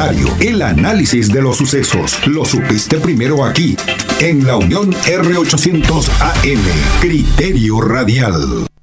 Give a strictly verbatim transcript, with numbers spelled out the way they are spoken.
comentario, el análisis de los sucesos. Lo supiste primero aquí, en la Unión R ochocientos A M, Criterio Radial.